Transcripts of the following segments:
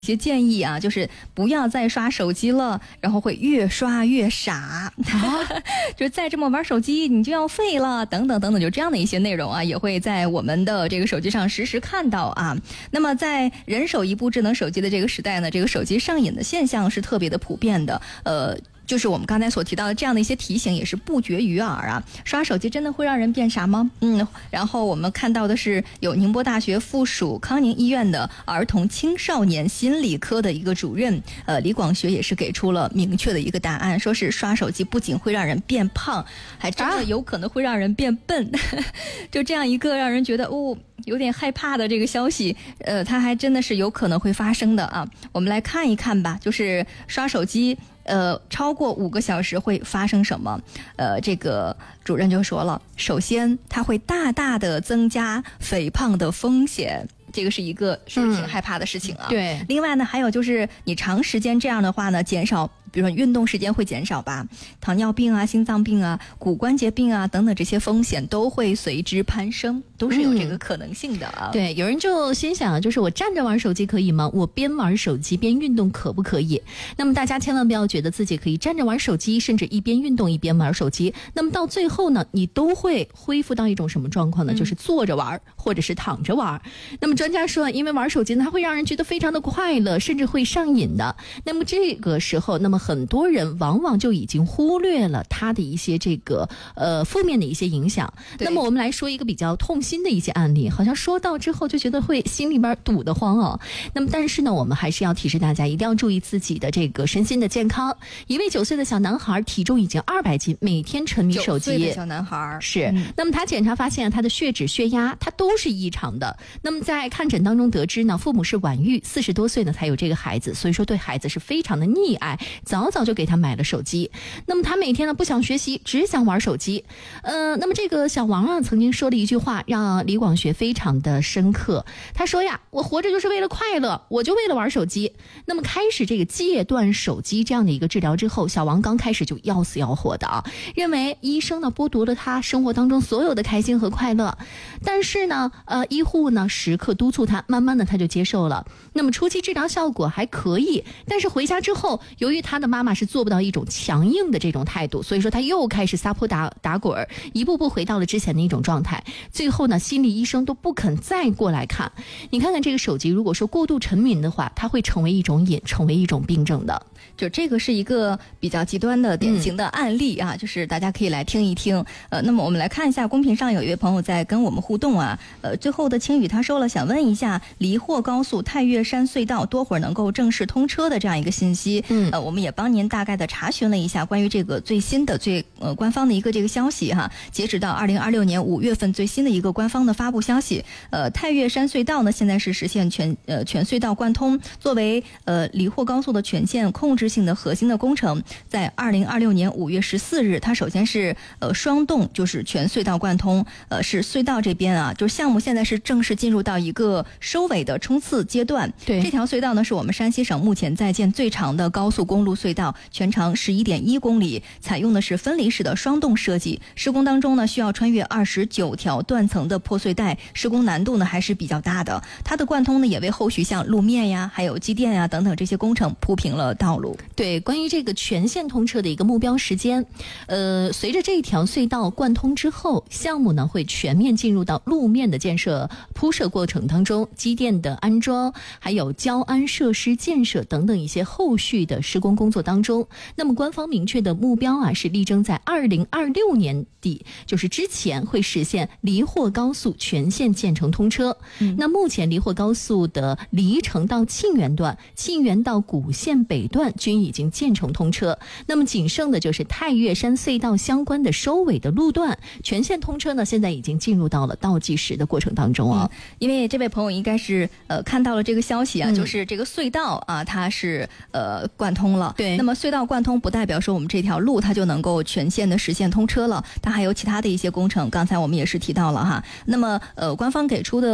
一些建议啊，就是不要再刷手机了，然后会越刷越傻，就再这么玩手机你就要废了，等等等等，就这样的一些内容啊，也会在我们的这个手机上实时看到啊。那么在人手一部智能手机的这个时代呢，这个手机上瘾的现象是特别的普遍的，就是我们刚才所提到的这样的一些提醒也是不绝于耳啊。刷手机真的会让人变傻吗？然后我们看到的是有宁波大学附属康宁医院的儿童青少年心理科的一个主任李广学也是给出了明确的一个答案，说是刷手机不仅会让人变胖，还真的有可能会让人变笨。就这样一个让人觉得有点害怕的这个消息，它还真的是有可能会发生的啊。我们来看一看吧，就是刷手机超过5个小时会发生什么？这个主任就说了，首先它会大大的增加肥胖的风险。这个是一个是不是挺害怕的事情啊？ 对。 另外呢，还有就是你长时间这样的话呢，减少，比如说运动时间会减少吧，糖尿病啊、心脏病啊、骨关节病啊等等这些风险都会随之攀升，都是有这个可能性的啊。 对，有人就心想，就是我站着玩手机可以吗？我边玩手机边运动可不可以？那么大家千万不要觉得自己可以站着玩手机，甚至一边运动一边玩手机。那么到最后呢，你都会恢复到一种什么状况呢？就是坐着玩或者是躺着玩。那么专家说，因为玩手机呢，它会让人觉得非常的快乐，甚至会上瘾的。那么这个时候，那么很多人往往就已经忽略了它的一些这个负面的一些影响。那么我们来说一个比较痛心的一些案例，好像说到之后就觉得会心里边堵得慌哦。那么但是呢，我们还是要提示大家，一定要注意自己的这个身心的健康。一位9岁的小男孩，体重已经200斤，每天沉迷手机。9岁的小男孩是。那么他检查发现他的血脂、血压，他都是异常的。那么在看诊当中得知呢，父母是晚育，40多岁呢才有这个孩子，所以说对孩子是非常的溺爱，早早就给他买了手机。那么他每天呢不想学习，只想玩手机。那么这个小王啊曾经说了一句话，让李广学非常的深刻。他说呀，我活着就是为了快乐，我就为了玩手机。那么开始这个戒断手机这样的一个治疗之后，小王刚开始就要死要活的啊，认为医生呢剥夺了他生活当中所有的开心和快乐。但是呢医护呢时刻督促他，慢慢的他就接受了。那么初期治疗效果还可以，但是回家之后，由于他的妈妈是做不到一种强硬的这种态度，所以说他又开始撒泼打滚，一步步回到了之前的一种状态。最后呢，心理医生都不肯再过来看。你看看这个手机，如果说过度沉迷的话，它会成为一种瘾，成为一种病症的。 就这个是一个比较极端的典型的案例啊，就是大家可以来听一听。那么我们来看一下公屏上有一位朋友在跟我们互动啊。最后的青雨他说了，想问一下离霍高速太岳山隧道多会儿能够正式通车的这样一个信息。我们也帮您大概的查询了一下关于这个最新的官方的一个这个消息哈。截止到2026年5月份最新的一个官方的发布消息，太岳山隧道呢现在是实现全隧道贯通，作为离霍高速的全线控制性的核心的工程，在2026年5月14日，它首先是双洞，就是全隧道贯通，是隧道这边啊，就是项目现在是正式进入到一个收尾的冲刺阶段。 对， 这条隧道呢是我们山西省目前在建最长的高速公路隧道，全长11.1公里，采用的是分离式的双洞设计。施工当中呢需要穿越29条断层的破碎带，施工难度呢还是比较大的。它的贯通呢也为后续像路面呀、还有机电呀等等这些工程铺平了道路。 对，关于这个全线通车的一个目标时间，随着这条隧道贯通之后，项目呢会全面进入到路面的建设铺设过程当中，机电的安装，还有交安设施建设等等一些后续的施工工作当中。那么官方明确的目标啊，是力争在2026年底，就是之前会实现离霍高速全线建成通车。那目前离霍高速的离城到沁源段、沁源到古县北段均已经建成通车，那么仅剩的就是太岳山隧道相关的收尾的路段，全线通车呢，现在已经进入到了倒计时的过程当中啊。 因为这位朋友应该是看到了这个消息啊，就是这个隧道啊，它是贯通了。 对， 那么隧道贯通不代表说我们这条路它就能够全线的实现通车了，它还有其他的一些工程，刚才我们也是提到了哈。那么官方给出的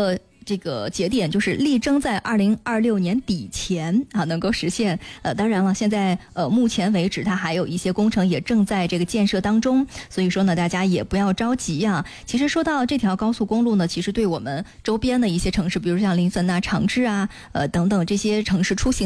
这个节点就是力争在2026年底前啊能够实现。当然了，现在目前为止它还有一些工程也正在这个建设当中，所以说呢大家也不要着急啊。其实说到这条高速公路呢，其实对我们周边的一些城市，比如像临汾啊、长治啊等等这些城市出行